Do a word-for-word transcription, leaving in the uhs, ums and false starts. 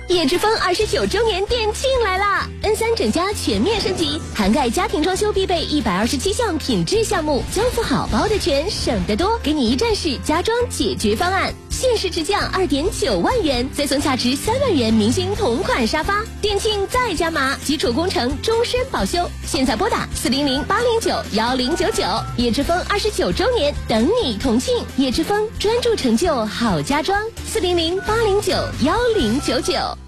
叶之峰二十九周年店庆来啦 ！N 三整家全面升级，涵盖家庭装修必备一百二十七项品质项目，交付好包的全，省得多，给你一站式家装解决方案，限时直降二点九万元，再送价值三万元明星同款沙发。店庆再加码，基础工程终身保修。现在拨打四零零八零九幺零九九，叶之峰二十九周年等你同庆。叶之峰专注成就好家装，四零零八零九幺零九九。